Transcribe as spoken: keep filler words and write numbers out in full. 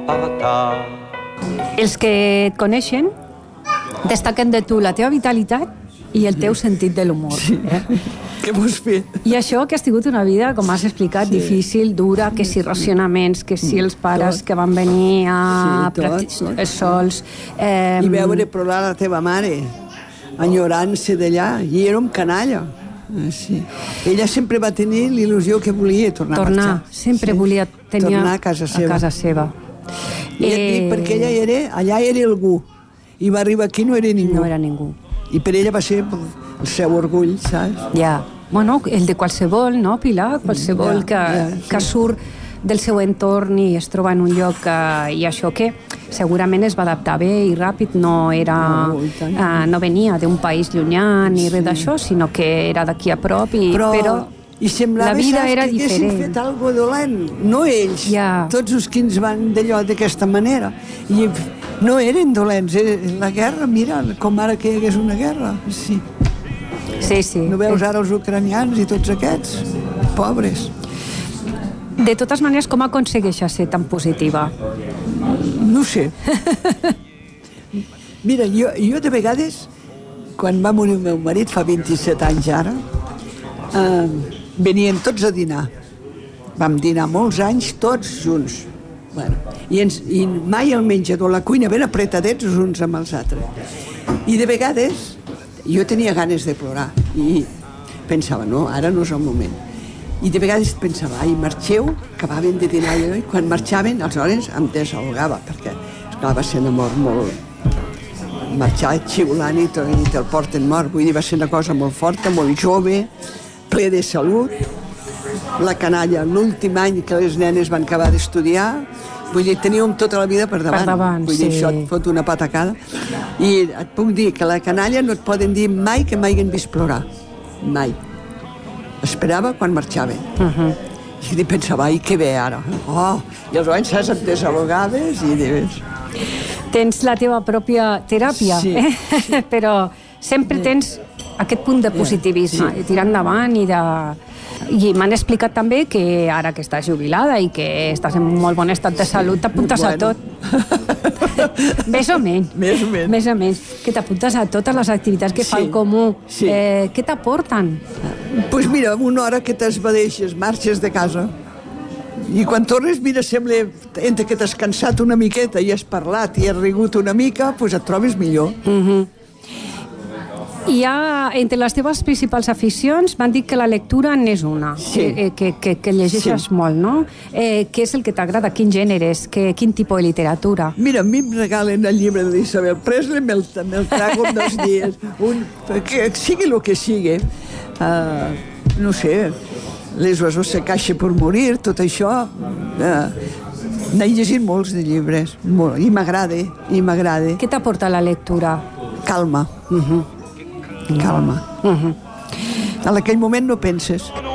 Els que et coneixen destaquen de tu la teva vitalitat i el teu sentit de l'humor. Sí. Eh? Què vols fer? I això que has tingut una vida, com has explicat, sí. difícil, dura, que si racionaments, que si els pares tot. Que van venir a sí, practicar sols... Eh... I veure plorar la teva mare, enyorant-se d'allà, i era un canalla. Sí. Ella sempre va tenir l'il·lusió que volia tornar, tornar a marxar. Sempre sí. volia tenir tornar a casa seva. A casa seva. I et dic, eh... perquè ella era, allà era algú, i va arribar aquí no era ningú. No era ningú. I per ella va ser el seu orgull, saps? Ja. Bueno, el de qualsevol, no, Pilar? Qualsevol ja, que, ja, sí. que surt del seu entorn i es troba en un lloc eh, i això que segurament es va adaptar bé i ràpid, no era no, eh, no venia d'un país llunyà ni sí. res d'això, sinó que era d'aquí a prop i, però, però i semblava, la vida saps, era que diferent. haguessin fet alguna dolent, no ells, ja. tots els que ens van d'allò d'aquesta manera, i no eren dolents, la guerra, mira, com ara que hi hagués una guerra, sí. Sí, sí. No veus ara els ucranians i tots aquests? Pobres. De totes maneres, com aconsegueixes ser tan positiva? No sé. Mira, jo, jo de vegades, quan va morir el meu marit, fa vint-i-set anys ara, eh, venien tots a dinar. Vam dinar molts anys, tots junts. Bueno, i, ens, I mai al menjador, la cuina, ben apretadets els uns amb els altres. I de vegades jo tenia ganes de plorar i pensava, no, ara no és el moment. I de vegades pensava, ai, marxeu, acabaven de dinar i quan marxaven, aleshores em desalgava, perquè esclar, va ser una mort molt... marxar xiulant i te'l porten mort, vull dir, va ser una cosa molt forta, molt jove, ple de salut. La canalla, l'últim any que les nenes van acabar d'estudiar, vull dir, teníem tota la vida per davant. Per davant, vull dir, sí. Això et fot una patacada. I et puc dir que la canalla no et poden dir mai que m'hagin vist plorar. Mai. Esperava quan marxava. Uh-huh. I pensava, ai, que bé ara. Oh, i els anys saps, et desalogades i dius... Tens la teva pròpia teràpia, sí, eh? sí. Però sempre tens aquest punt de positivisme, sí. tirar endavant i de... I m'han explicat també que ara que estàs jubilada i que estàs en molt bon estat de salut, t'apuntes bueno. a tot. Més o menys. Més o menys. Més o menys. Que t'apuntes a totes les activitats que sí. fa el comú. Sí. Eh, què t'aporten? Doncs pues mira, una hora que t'esbadeixes, marxes de casa, i quan tornes, mira, sembla entre que t'has cansat una miqueta i has parlat i has rigut una mica, doncs pues et trobes millor. Mhm. Hi ha, entre les teves principals aficions, m'han dit que la lectura n'és una, sí. que, que, que, que llegeixes sí. molt, no? Eh, què és el que t'agrada? Quin gèneres? Que, quin tipus de literatura? Mira, a mi em regalen el llibre d'Isabel Presley, me'l me trago en dos dies, un, que sigui el que sigui. Uh, no sé, Les oiseaux se caixen per morir, tot això... Uh, n'he llegit molts de llibres, molt, i m'agrada, i m'agrada. Què t'aporta la lectura? Calma. Uh-huh. Calma. Uh-huh. En aquell moment no penses.